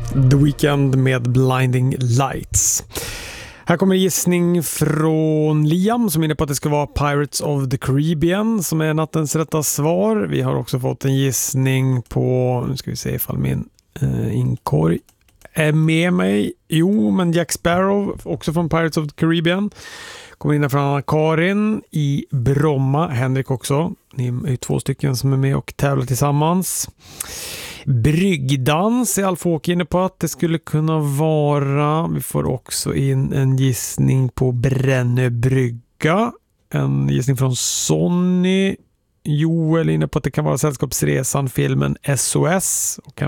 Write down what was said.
The Weeknd med Blinding Lights. Här kommer en gissning från Liam som är inne på att det ska vara Pirates of the Caribbean som är nattens rätta svar. Vi har också fått en gissning på, nu ska vi se ifall min inkorg är med mig. Jo, men Jack Sparrow också från Pirates of the Caribbean. Kommer in från Anna-Karin i Bromma. Henrik också. Ni är ju 2 stycken som är med och tävlar tillsammans. Bryggdans är Alf-Åke inne på att det skulle kunna vara. Vi får också in en gissning på Brännöbrygga. En gissning från Sonny. Joel inne på att det kan vara Sällskapsresan, filmen SOS. Och